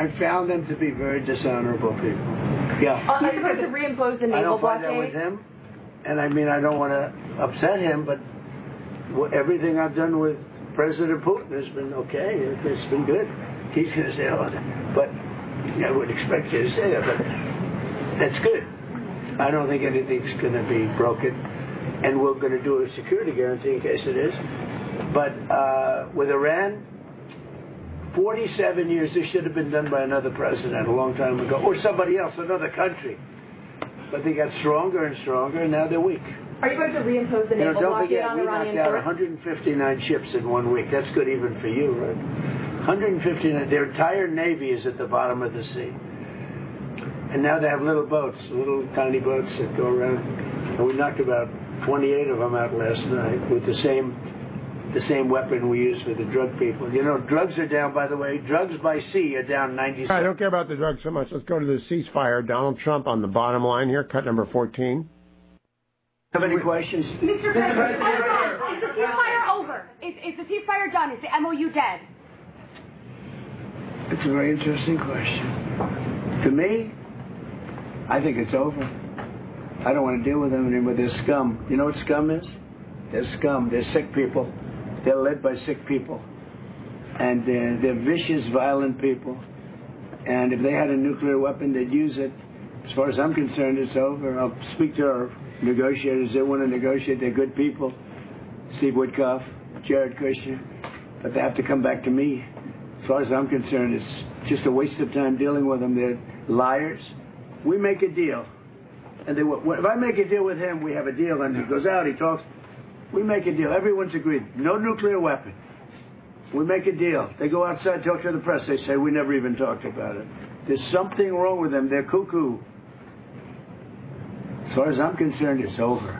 I found them to be very dishonorable people. Yeah. He's supposed to reimpose the naval blockade. I don't find that with him. And I mean, I don't want to upset him, but everything I've done with President Putin has been okay. It's been good. He's going to say, oh, but I would expect you to say that, but that's good. I don't think anything's going to be broken, and we're going to do a security guarantee in case it is. But with Iran, 47 years, this should have been done by another president a long time ago, or somebody else, another country. But they got stronger and stronger, and now they're weak. Are you going to reimpose the naval blockade on Iranian ports? We knocked out 159 ships in 1 week. That's good even for you, right? 159. Their entire navy is at the bottom of the sea. And now they have little boats, little tiny boats that go around. And we knocked about 28 of them out last night with the same weapon we use for the drug people. You know, drugs are down, by the way. Drugs by sea are down 97%. I don't care about the drugs so much. Let's go to the ceasefire. Donald Trump on the bottom line here, cut number 14. Have any questions? Mr. President, is the ceasefire over? Is the ceasefire done? Is the MOU dead? It's a very interesting question. To me, I think it's over. I don't want to deal with them anymore. They're scum. You know what scum is? They're scum. They're sick people. They're led by sick people. And they're vicious, violent people. And if they had a nuclear weapon, they'd use it. As far as I'm concerned, it's over. I'll speak to our negotiators. They want to negotiate. They're good people. Steve Witkoff, Jared Kushner. But they have to come back to me. As far as I'm concerned, it's just a waste of time dealing with them. They're liars. We make a deal. And if I make a deal with him, we have a deal. And he goes out, he talks. We make a deal. Everyone's agreed. No nuclear weapon. We make a deal. They go outside, talk to the press. They say, we never even talked about it. There's something wrong with them. They're cuckoo. As far as I'm concerned, it's over.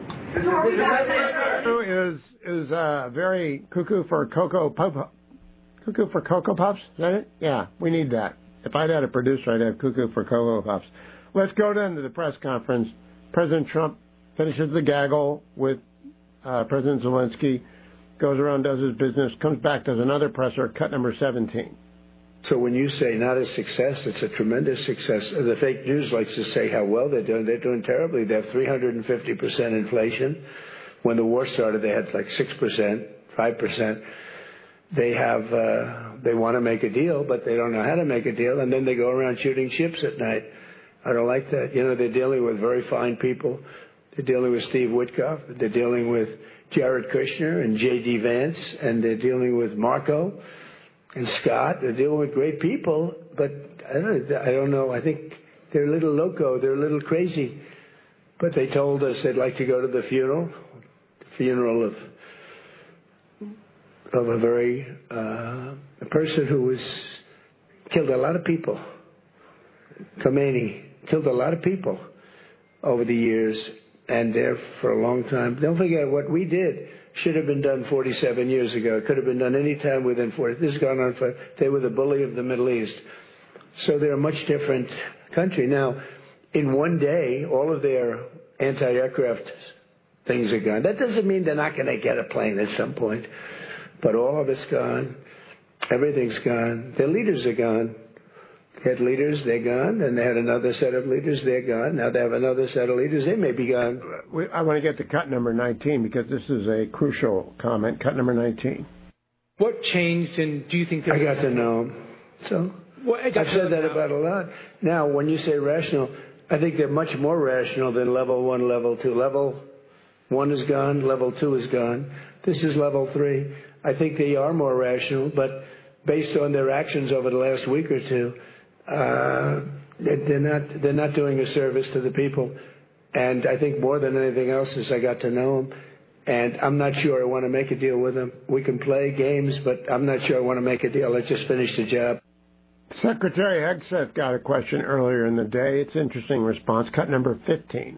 Is very cuckoo for Cocoa Puffs. Cuckoo for Cocoa Puffs? Is that it? Yeah, we need that. If I'd had a producer, I'd have Cuckoo for Cocoa Puffs. Let's go then to the press conference. President Trump finishes the gaggle with President Zelensky, goes around, does his business, comes back, does another presser, cut number 17. So when you say not a success, it's a tremendous success. The fake news likes to say how well they're doing. They're doing terribly. They have 350% inflation. When the war started, they had like 6%, 5%. They want to make a deal, but they don't know how to make a deal, and then they go around shooting ships at night. I don't like that. You know, they're dealing with very fine people. They're dealing with Steve Witkoff. They're dealing with Jared Kushner and J.D. Vance, and they're dealing with Marco and Scott. They're dealing with great people, but I don't know. I think they're a little loco. They're a little crazy. But they told us they'd like to go to the funeral of a person who was killed a lot of people. Khomeini killed a lot of people over the years, and there for a long time. Don't forget what we did should have been done 47 years ago. It could have been done any time within 40. This has gone on for. They were the bully of the Middle East, so they're a much different country now. In one day, all of their anti-aircraft things are gone. That doesn't mean they're not going to get a plane at some point. But all of it's gone. Everything's gone. Their leaders are gone. They had leaders, they're gone. And they had another set of leaders, they're gone. Now they have another set of leaders, they may be gone. I want to get to cut number 19 because this is a crucial comment. Cut number 19. What changed, and do you think... I got to know them. So I've said that about a lot. Now, when you say rational, I think they're much more rational than level 1, level 2. Level 1 is gone, level 2 is gone. This is level 3. I think they are more rational, but based on their actions over the last week or two, they're not doing a service to the people. And I think more than anything else is I got to know them. And I'm not sure I want to make a deal with them. We can play games, but I'm not sure I want to make a deal. Let's just finish the job. Secretary Hegseth got a question earlier in the day. It's an interesting response. Cut number 15.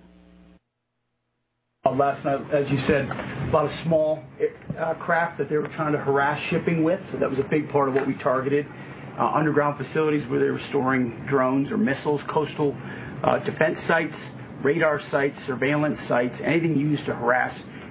Last night, as you said, a lot of small craft that they were trying to harass shipping with, so that was a big part of what we targeted. Underground facilities where they were storing drones or missiles, coastal defense sites, radar sites, surveillance sites, anything used to harass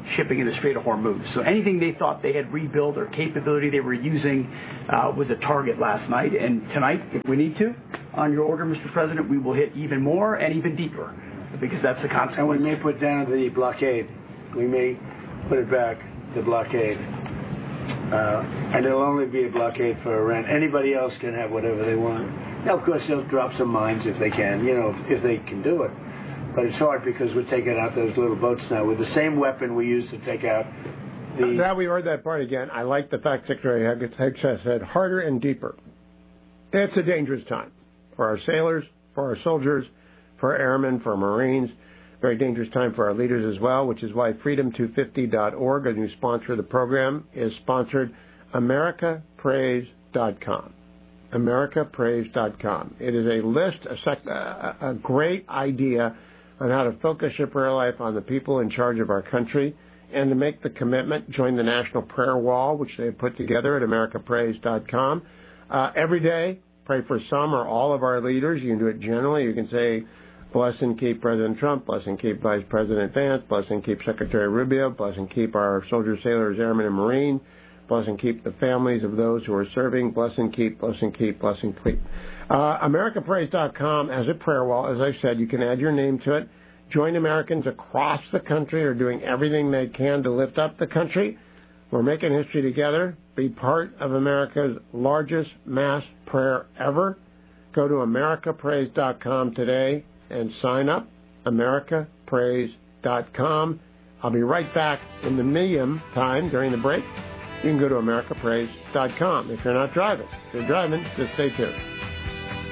shipping in the Strait of Hormuz. So anything they thought they had rebuilt or capability they were using was a target last night. And tonight, if we need to, on your order, Mr. President, we will hit even more and even deeper, because that's the consequence. And we may put down the blockade. We may put it back, the blockade. And it'll only be a blockade for Iran. Anybody else can have whatever they want. Now, of course, they'll drop some mines if they can, if they can do it. But it's hard because we're taking out those little boats now with the same weapon we used to take out the... Now we heard that part again. I like the fact Secretary Higgs has said harder and deeper. It's a dangerous time for our sailors, for our soldiers, for our airmen, for our Marines. Very dangerous time for our leaders as well, which is why Freedom250.org, a new sponsor of the program, is sponsored AmericaPrays.com. AmericaPrays.com. It is a list, a great idea on how to focus your prayer life on the people in charge of our country, and to make the commitment, join the National Prayer Wall, which they have put together at AmericaPrays.com. Every day, pray for some or all of our leaders. You can do it generally. You can say, bless and keep President Trump, bless and keep Vice President Vance, bless and keep Secretary Rubio, bless and keep our soldiers, sailors, airmen, and Marine, bless and keep the families of those who are serving, bless and keep, bless and keep, bless and keep. AmericaPrays.com as a prayer wall. As I said, you can add your name to it. Join Americans across the country are doing everything they can to lift up the country. We're making history together. Be part of America's largest mass prayer ever. Go to AmericaPrays.com today and sign up. AmericaPrays.com. I'll be right back in the medium time during the break. You can go to AmericaPrays.com if you're not driving. If you're driving, just stay tuned.